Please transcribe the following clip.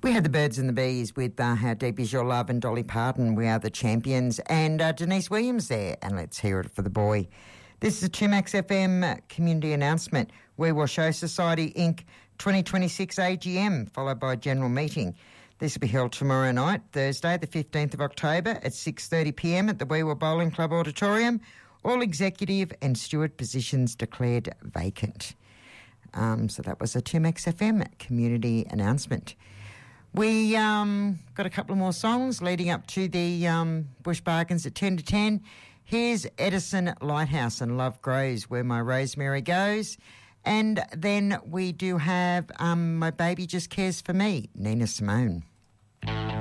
We had the Birds and the Bees with How Deep Is Your Love and Dolly Parton, We Are the Champions, and Denise Williams there, and Let's Hear It for the Boy. This is a 2Max FM community announcement. We Will Show Society Inc. 2026 AGM, followed by a general meeting. This will be held tomorrow night, Thursday the 15th of October at 6:30pm at the Wee Waa Bowling Club Auditorium. All executive and steward positions declared vacant. So that was a 2Max FM community announcement. We got a couple of more songs leading up to the Bush Bargains at 10 to 10. Here's Edison Lighthouse and Love Grows Where My Rosemary Goes. And then we do have My Baby Just Cares For Me, Nina Simone.